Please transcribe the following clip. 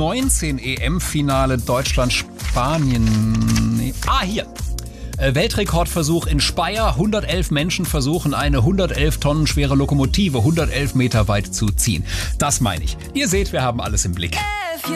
U19 EM-Finale Deutschland-Spanien. Hier. Weltrekordversuch in Speyer. 111 Menschen versuchen, eine 111 Tonnen schwere Lokomotive 111 Meter weit zu ziehen. Das meine ich. Ihr seht, wir haben alles im Blick.